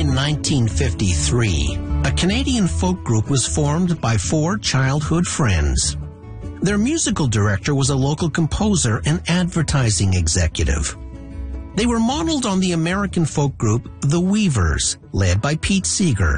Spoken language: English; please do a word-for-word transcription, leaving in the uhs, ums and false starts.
In nineteen fifty-three, a Canadian folk group was formed by four childhood friends. Their musical director was a local composer and advertising executive. They were modeled on the American folk group The Weavers, led by Pete Seeger.